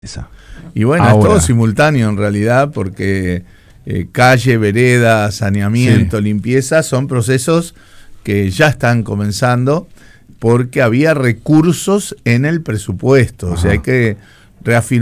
Y bueno, ahora es todo simultáneo en realidad, porque calle, vereda, saneamiento, limpieza, son procesos que ya están comenzando porque había recursos en el presupuesto. O sea, hay que reafirmar